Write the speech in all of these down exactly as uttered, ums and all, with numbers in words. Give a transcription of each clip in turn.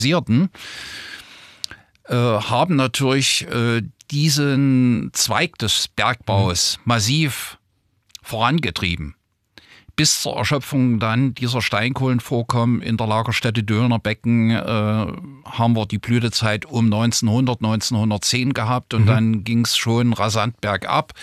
äh, haben natürlich äh, diesen Zweig des Bergbaus massiv vorangetrieben. Bis zur Erschöpfung dann dieser Steinkohlenvorkommen in der Lagerstätte Dönerbecken äh, haben wir die Blütezeit um neunzehnhundert, neunzehnhundertzehn gehabt und mhm. dann ging es schon rasant bergab.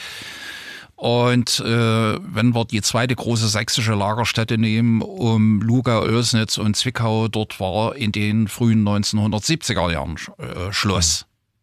Und äh, wenn wir die zweite große sächsische Lagerstätte nehmen, um Lugau, Oelsnitz und Zwickau, dort war in den frühen neunzehnhundertsiebziger Jahren äh, Schluss.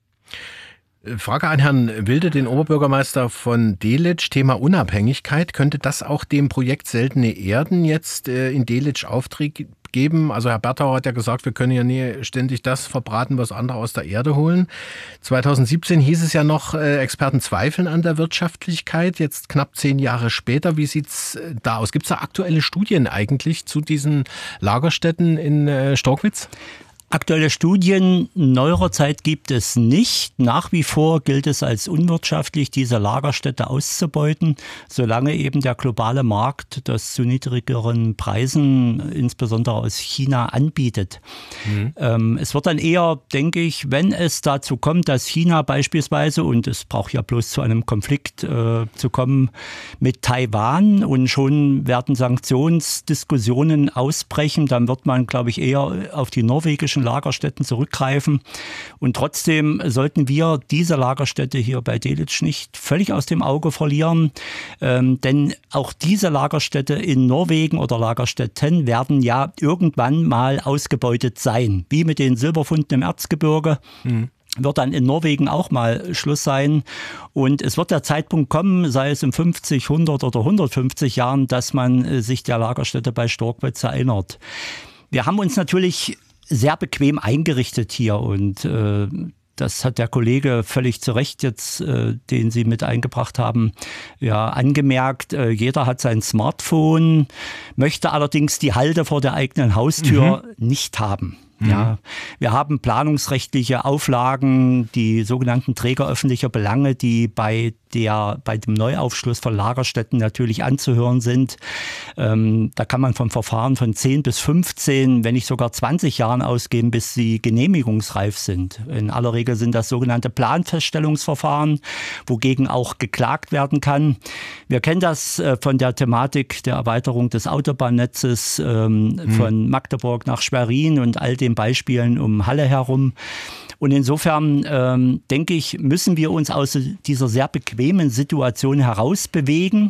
Frage an Herrn Wilde, den Oberbürgermeister von Delitzsch, Thema Unabhängigkeit. Könnte das auch dem Projekt Seltene Erden jetzt äh, in Delitzsch Auftrieb geben? Also Herr Berthauer hat ja gesagt, wir können ja nie ständig das verbraten, was andere aus der Erde holen. zweitausendsiebzehn hieß es ja noch, äh, Experten zweifeln an der Wirtschaftlichkeit. Jetzt knapp zehn Jahre später, wie sieht's da aus? Gibt es da aktuelle Studien eigentlich zu diesen Lagerstätten in äh, Storkwitz? Aktuelle Studien neuerer Zeit gibt es nicht. Nach wie vor gilt es als unwirtschaftlich, diese Lagerstätte auszubeuten, solange eben der globale Markt das zu niedrigeren Preisen, insbesondere aus China, anbietet. Mhm. Ähm, es wird dann eher, denke ich, wenn es dazu kommt, dass China beispielsweise, und es braucht ja bloß zu einem Konflikt äh, zu kommen mit Taiwan und schon werden Sanktionsdiskussionen ausbrechen, dann wird man, glaube ich, eher auf die norwegische Lagerstätten zurückgreifen. Und trotzdem sollten wir diese Lagerstätte hier bei Delitzsch nicht völlig aus dem Auge verlieren. Ähm, denn auch diese Lagerstätte in Norwegen oder Lagerstätten werden ja irgendwann mal ausgebeutet sein. Wie mit den Silberfunden im Erzgebirge. Mhm. Wird dann in Norwegen auch mal Schluss sein. Und es wird der Zeitpunkt kommen, sei es in fünfzig, hundert oder hundertfünfzig Jahren, dass man sich der Lagerstätte bei Storkwitz erinnert. Wir haben uns natürlich sehr bequem eingerichtet hier und äh, das hat der Kollege völlig zu Recht jetzt, äh, den Sie mit eingebracht haben, ja angemerkt. Äh, jeder hat sein Smartphone, möchte allerdings die Halde vor der eigenen Haustür mhm. nicht haben. Ja, wir haben planungsrechtliche Auflagen, die sogenannten Träger öffentlicher Belange, die bei der, bei dem Neuaufschluss von Lagerstätten natürlich anzuhören sind. Ähm, da kann man vom Verfahren von zehn bis fünfzehn, wenn nicht sogar zwanzig Jahren ausgehen, bis sie genehmigungsreif sind. In aller Regel sind das sogenannte Planfeststellungsverfahren, wogegen auch geklagt werden kann. Wir kennen das äh, von der Thematik der Erweiterung des Autobahnnetzes ähm, mhm. von Magdeburg nach Schwerin und all den Beispielen um Halle herum. Und insofern ähm, denke ich, müssen wir uns aus dieser sehr bequemen Situation herausbewegen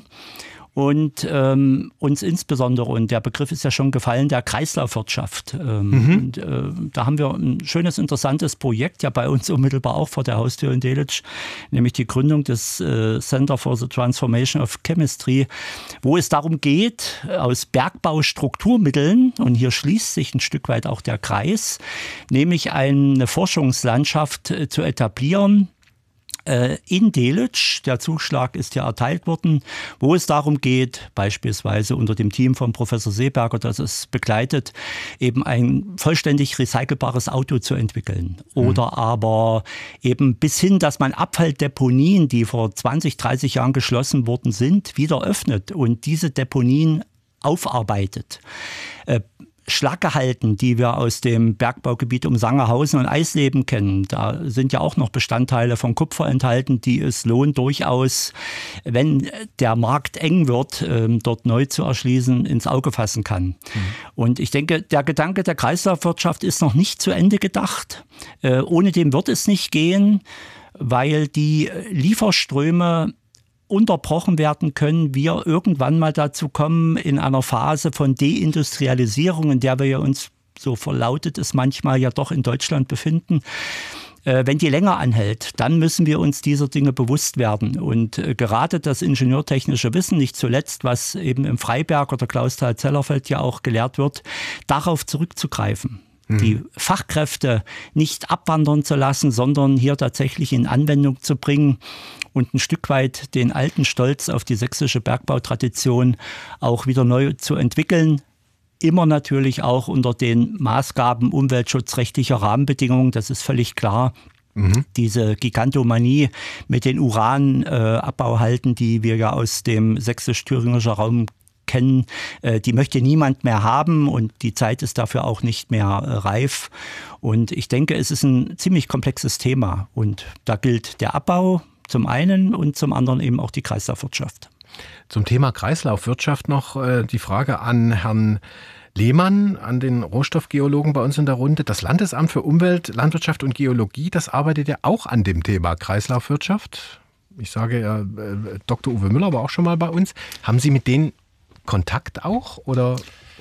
und ähm, uns insbesondere, und der Begriff ist ja schon gefallen, der Kreislaufwirtschaft. Ähm, mhm. und, äh, da haben wir ein schönes, interessantes Projekt, ja bei uns unmittelbar auch vor der Haustür in Delitzsch, nämlich die Gründung des äh, Center for the Transformation of Chemistry, wo es darum geht, aus Bergbaustrukturmitteln, und hier schließt sich ein Stück weit auch der Kreis, nämlich eine Forschungslandschaft äh, zu etablieren, in Delitzsch, der Zuschlag ist ja erteilt worden, wo es darum geht, beispielsweise unter dem Team von Professor Seeberger, das es begleitet, eben ein vollständig recycelbares Auto zu entwickeln. Oder mhm. aber eben bis hin, dass man Abfalldeponien, die vor zwanzig, dreißig Jahren geschlossen worden sind, wieder öffnet und diese Deponien aufarbeitet. Äh, Schlackehalten, die wir aus dem Bergbaugebiet um Sangerhausen und Eisleben kennen. Da sind ja auch noch Bestandteile von Kupfer enthalten, die es lohnt durchaus, wenn der Markt eng wird, dort neu zu erschließen, ins Auge fassen kann. Mhm. Und ich denke, der Gedanke der Kreislaufwirtschaft ist noch nicht zu Ende gedacht. Ohne den wird es nicht gehen, weil die Lieferströme unterbrochen werden können, wir irgendwann mal dazu kommen, in einer Phase von Deindustrialisierung, in der wir uns, so verlautet es manchmal, ja doch in Deutschland befinden. Äh, wenn die länger anhält, dann müssen wir uns dieser Dinge bewusst werden. Und äh, gerade das ingenieurtechnische Wissen, nicht zuletzt, was eben im Freiberg oder Clausthal-Zellerfeld ja auch gelehrt wird, darauf zurückzugreifen. Mhm. Die Fachkräfte nicht abwandern zu lassen, sondern hier tatsächlich in Anwendung zu bringen und ein Stück weit den alten Stolz auf die sächsische Bergbautradition auch wieder neu zu entwickeln. Immer natürlich auch unter den Maßgaben umweltschutzrechtlicher Rahmenbedingungen, das ist völlig klar. Mhm. Diese Gigantomanie mit den Uranabbauhalten, die wir ja aus dem sächsisch-thüringer Raum erkennen, äh, die möchte niemand mehr haben und die Zeit ist dafür auch nicht mehr äh, reif. Und ich denke, es ist ein ziemlich komplexes Thema und da gilt der Abbau zum einen und zum anderen eben auch die Kreislaufwirtschaft. Zum Thema Kreislaufwirtschaft noch äh, die Frage an Herrn Lehmann, an den Rohstoffgeologen bei uns in der Runde. Das Landesamt für Umwelt, Landwirtschaft und Geologie, das arbeitet ja auch an dem Thema Kreislaufwirtschaft. Ich sage ja, äh, Doktor Uwe Müller war auch schon mal bei uns. Haben Sie mit denen Kontakt auch oder?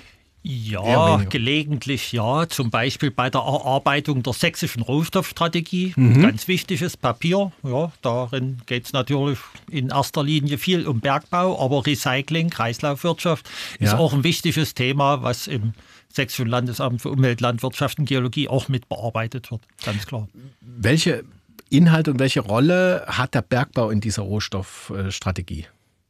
Ja, gelegentlich ja. Zum Beispiel bei der Erarbeitung der sächsischen Rohstoffstrategie. Mhm. Ganz wichtiges Papier. Ja, darin geht es natürlich in erster Linie viel um Bergbau, aber Recycling, Kreislaufwirtschaft ist ja. auch ein wichtiges Thema, was im Sächsischen Landesamt für Umwelt, Landwirtschaft und Geologie auch mit bearbeitet wird. Ganz klar. Welche Inhalte und welche Rolle hat der Bergbau in dieser Rohstoffstrategie?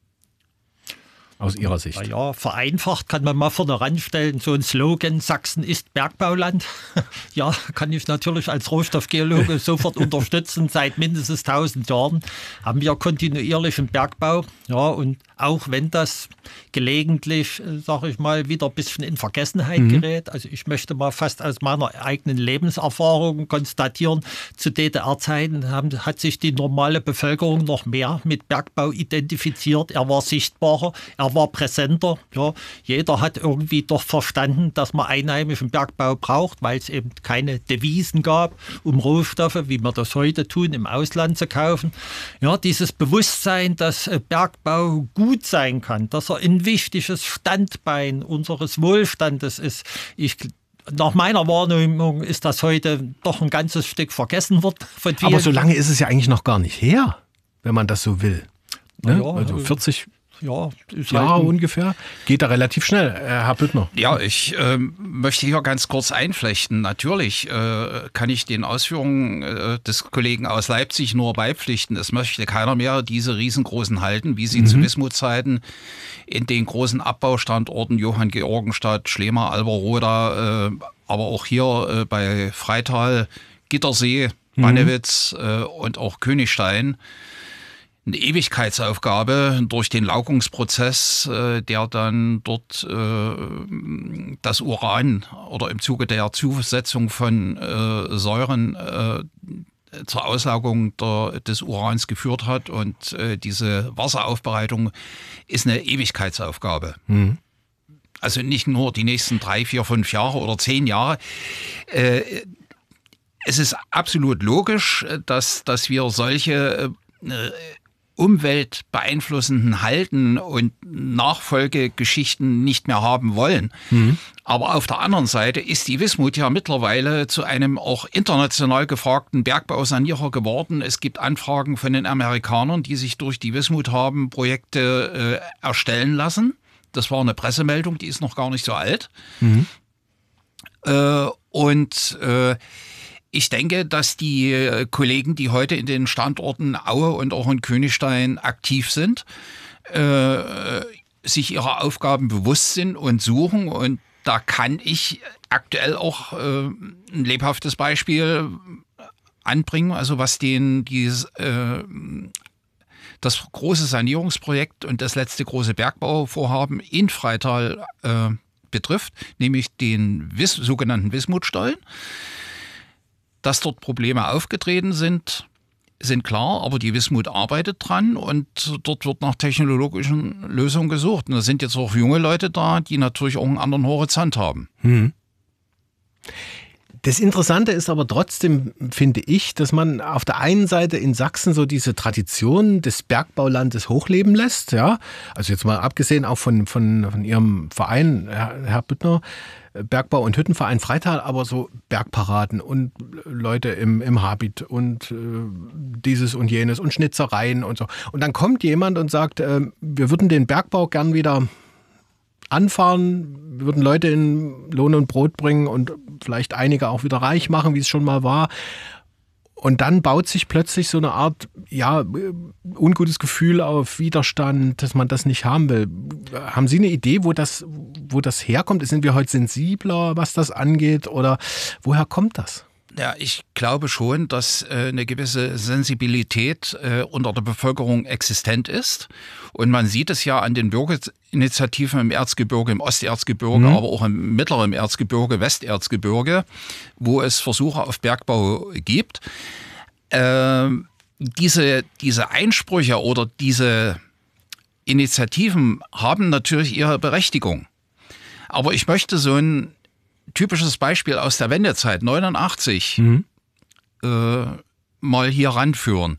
Aus Ihrer Sicht? Na ja, vereinfacht kann man mal vorne ranstellen, so ein Slogan, Sachsen ist Bergbauland. Ja, kann ich natürlich als Rohstoffgeologe sofort unterstützen. Seit mindestens tausend Jahren haben wir kontinuierlichen Bergbau. Ja, und auch wenn das gelegentlich, sage ich mal, wieder ein bisschen in Vergessenheit mhm. gerät. Also ich möchte mal fast aus meiner eigenen Lebenserfahrung konstatieren, zu D D R-Zeiten hat sich die normale Bevölkerung noch mehr mit Bergbau identifiziert. Er war sichtbarer, er war präsenter. Ja, jeder hat irgendwie doch verstanden, dass man einheimischen Bergbau braucht, weil es eben keine Devisen gab, um Rohstoffe, wie wir das heute tun, im Ausland zu kaufen. Ja, dieses Bewusstsein, dass Bergbau gut sein kann, dass er ein wichtiges Standbein unseres Wohlstandes ist. Ich Nach meiner Wahrnehmung ist das heute doch ein ganzes Stück vergessen worden von vielen. Aber so lange ist es ja eigentlich noch gar nicht her, wenn man das so will. Ne? Ja, also vierzig ja, ist Jahre halt ein, ungefähr. Geht da relativ schnell, Herr Büttner. Ja, ich äh, möchte hier ganz kurz einflechten. Natürlich äh, kann ich den Ausführungen äh, des Kollegen aus Leipzig nur beipflichten. Es möchte keiner mehr diese riesengroßen Halden, wie sie mhm. zu Wismut-Zeiten in den großen Abbaustandorten Johann Georgenstadt, Schlema, Alberoda, äh, aber auch hier äh, bei Freital, Gittersee, Bannewitz mhm. äh, und auch Königstein. Eine Ewigkeitsaufgabe durch den Laugungsprozess, äh, der dann dort äh, das Uran oder im Zuge der Zusetzung von äh, Säuren äh, zur Auslaugung der, des Urans geführt hat. Und äh, diese Wasseraufbereitung ist eine Ewigkeitsaufgabe. Mhm. Also nicht nur die nächsten drei, vier, fünf Jahre oder zehn Jahre. Äh, es ist absolut logisch, dass, dass wir solche äh, umweltbeeinflussenden Halten und Nachfolgegeschichten nicht mehr haben wollen. Mhm. Aber auf der anderen Seite ist die Wismut ja mittlerweile zu einem auch international gefragten Bergbausanierer geworden. Es gibt Anfragen von den Amerikanern, die sich durch die Wismut haben Projekte äh, erstellen lassen. Das war eine Pressemeldung, die ist noch gar nicht so alt. Mhm. Äh, und äh, Ich denke, dass die Kollegen, die heute in den Standorten Aue und auch in Königstein aktiv sind, äh, sich ihrer Aufgaben bewusst sind und suchen. Und da kann ich aktuell auch äh, ein lebhaftes Beispiel anbringen, also was den dieses, äh, das große Sanierungsprojekt und das letzte große Bergbauvorhaben in Freital äh, betrifft, nämlich den Wis- sogenannten Wismutstollen. Dass dort Probleme aufgetreten sind, sind klar, aber die Wismut arbeitet dran und dort wird nach technologischen Lösungen gesucht. Und da sind jetzt auch junge Leute da, die natürlich auch einen anderen Horizont haben. Hm. Das Interessante ist aber trotzdem, finde ich, dass man auf der einen Seite in Sachsen so diese Tradition des Bergbaulandes hochleben lässt. Ja? Also jetzt mal abgesehen auch von, von, von Ihrem Verein, Herr, Herr Büttner, Bergbau- und Hüttenverein Freital, aber so Bergparaden und Leute im, im Habit und äh, dieses und jenes und Schnitzereien und so. Und dann kommt jemand und sagt, äh, wir würden den Bergbau gern wieder anfahren, wir würden Leute in Lohn und Brot bringen und vielleicht einige auch wieder reich machen, wie es schon mal war. Und dann baut sich plötzlich so eine Art, ja, ungutes Gefühl auf, Widerstand, dass man das nicht haben will. Haben Sie eine Idee, wo das, wo das herkommt? Sind wir heute sensibler, was das angeht? Oder woher kommt das? Ja, ich glaube schon, dass äh, eine gewisse Sensibilität äh, unter der Bevölkerung existent ist. Und man sieht es ja an den Bürgerinitiativen im Erzgebirge, im Osterzgebirge, mhm. aber auch im mittleren Erzgebirge, Westerzgebirge, wo es Versuche auf Bergbau gibt. Äh, diese, diese Einsprüche oder diese Initiativen haben natürlich ihre Berechtigung. Aber ich möchte so ein typisches Beispiel aus der Wendezeit, neunundachtzig, mhm. äh, mal hier ranführen.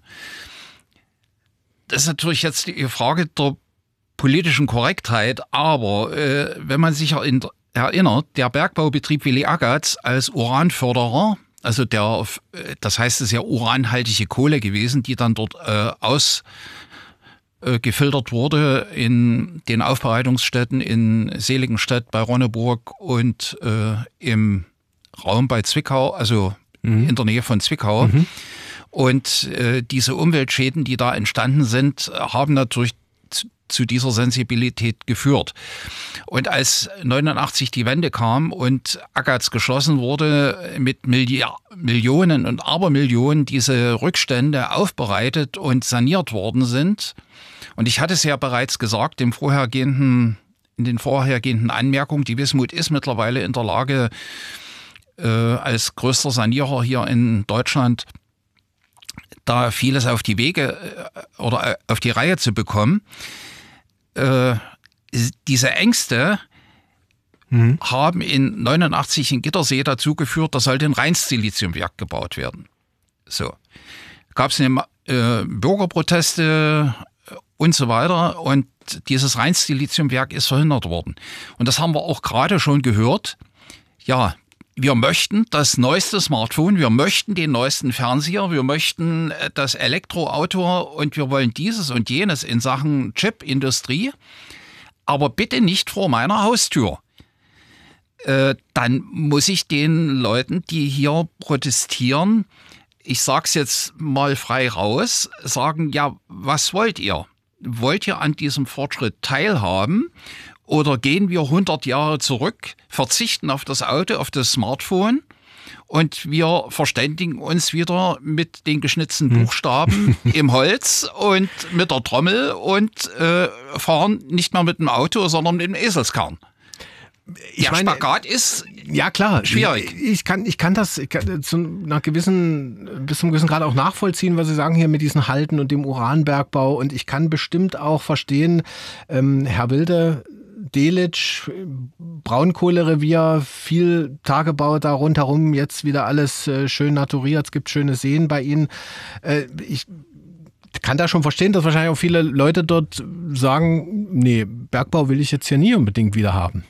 Das ist natürlich jetzt die Frage der politischen Korrektheit, aber äh, wenn man sich erinnert, der Bergbaubetrieb Willi Aggatz als Uranförderer, also der, das heißt, es ist ja uranhaltige Kohle gewesen, die dann dort äh, aus gefiltert wurde in den Aufbereitungsstätten in Seligenstadt bei Ronneburg und äh, im Raum bei Zwickau, also mhm. in der Nähe von Zwickau. Mhm. Und äh, diese Umweltschäden, die da entstanden sind, haben natürlich zu, zu dieser Sensibilität geführt. Und als neunundachtzig die Wende kam und Aggatz geschlossen wurde, mit Milliard, Millionen und Abermillionen diese Rückstände aufbereitet und saniert worden sind. Und ich hatte es ja bereits gesagt, im vorhergehenden, in den vorhergehenden Anmerkungen, die Wismut ist mittlerweile in der Lage, äh, als größter Sanierer hier in Deutschland, da vieles auf die Wege äh, oder äh, auf die Reihe zu bekommen. Äh, diese Ängste mhm. haben in neunundachtzig in Gittersee dazu geführt, da sollte ein Rheinsiliziumwerk gebaut werden. So. Gab es eine äh, Bürgerproteste und so weiter. Und dieses Rheinsiliziumwerk ist verhindert worden. Und das haben wir auch gerade schon gehört. Ja, wir möchten das neueste Smartphone, wir möchten den neuesten Fernseher, wir möchten das Elektroauto und wir wollen dieses und jenes in Sachen Chipindustrie, aber bitte nicht vor meiner Haustür. Äh, dann muss ich den Leuten, die hier protestieren, ich sag's jetzt mal frei raus, sagen, ja, was wollt ihr? Wollt ihr an diesem Fortschritt teilhaben oder gehen wir hundert Jahre zurück, verzichten auf das Auto, auf das Smartphone und wir verständigen uns wieder mit den geschnitzten Buchstaben hm. im Holz und mit der Trommel und äh, fahren nicht mehr mit dem Auto, sondern mit dem Eselskarren? Ich der meine, Spagat ist ja klar schwierig. Ich, ich kann, ich kann das ich kann, zu einer gewissen, bis zum gewissen Grad auch nachvollziehen, was Sie sagen hier mit diesen Halten und dem Uranbergbau. Und ich kann bestimmt auch verstehen, ähm, Herr Wilde, Delitzsch, Braunkohlerevier, viel Tagebau da rundherum, jetzt wieder alles äh, schön naturiert, es gibt schöne Seen bei Ihnen. Äh, ich kann da schon verstehen, dass wahrscheinlich auch viele Leute dort sagen, nee, Bergbau will ich jetzt hier nie unbedingt wieder haben.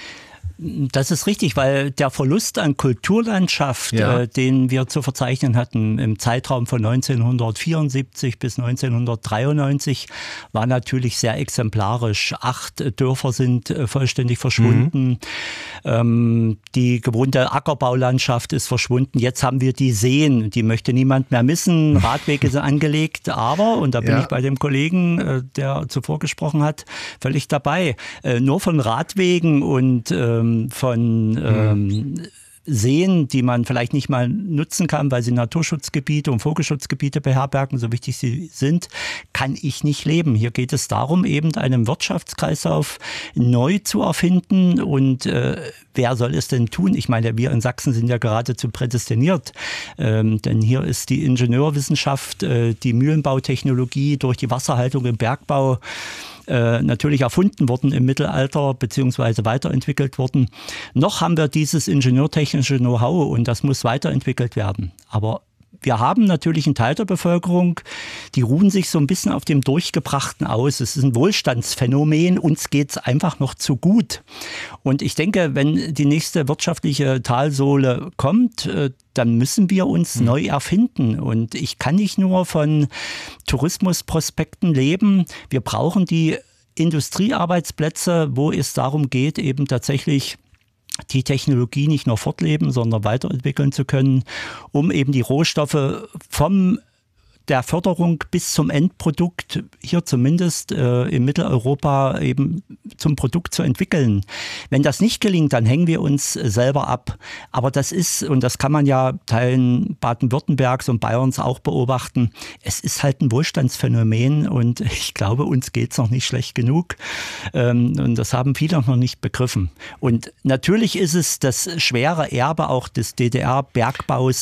Das ist richtig, weil der Verlust an Kulturlandschaft, ja. äh, den wir zu verzeichnen hatten im Zeitraum von neunzehnhundertvierundsiebzig bis neunzehnhundertdreiundneunzig, war natürlich sehr exemplarisch. Acht Dörfer sind äh, vollständig verschwunden. Mhm. Ähm, die gewohnte Ackerbaulandschaft ist verschwunden. Jetzt haben wir die Seen, die möchte niemand mehr missen. Radwege sind angelegt, aber, und da bin ja. ich bei dem Kollegen, äh, der zuvor gesprochen hat, völlig dabei. Äh, nur von Radwegen und äh, von ähm, Seen, die man vielleicht nicht mal nutzen kann, weil sie Naturschutzgebiete und Vogelschutzgebiete beherbergen, so wichtig sie sind, kann ich nicht leben. Hier geht es darum, eben einen Wirtschaftskreislauf neu zu erfinden. Und äh, wer soll es denn tun? Ich meine, wir in Sachsen sind ja geradezu prädestiniert, ähm, denn hier ist die Ingenieurwissenschaft, äh, die Mühlenbautechnologie durch die Wasserhaltung im Bergbau Äh, natürlich erfunden worden im Mittelalter beziehungsweise weiterentwickelt worden. Noch haben wir dieses ingenieurtechnische Know-how und das muss weiterentwickelt werden. Aber wir haben natürlich einen Teil der Bevölkerung, die ruhen sich so ein bisschen auf dem Durchgebrachten aus. Es ist ein Wohlstandsphänomen, uns geht es einfach noch zu gut. Und ich denke, wenn die nächste wirtschaftliche Talsohle kommt, dann müssen wir uns hm. neu erfinden. Und ich kann nicht nur von Tourismusprospekten leben. Wir brauchen die Industriearbeitsplätze, wo es darum geht, eben tatsächlich die Technologie nicht nur fortleben, sondern weiterentwickeln zu können, um eben die Rohstoffe vom der Förderung bis zum Endprodukt, hier zumindest äh, in Mitteleuropa eben zum Produkt zu entwickeln. Wenn das nicht gelingt, dann hängen wir uns selber ab. Aber das ist, und das kann man ja Teilen Baden-Württembergs und Bayerns auch beobachten, es ist halt ein Wohlstandsphänomen und ich glaube, uns geht's noch nicht schlecht genug. Ähm, und das haben viele noch nicht begriffen. Und natürlich ist es das schwere Erbe auch des D D R-Bergbaus,